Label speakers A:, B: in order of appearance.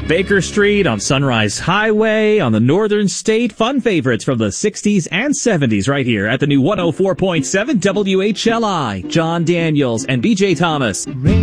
A: Baker Street, on Sunrise Highway, on the Northern State. Fun favorites from the 60s and 70s right here at the new 104.7 WHLI. John Daniels and BJ Thomas.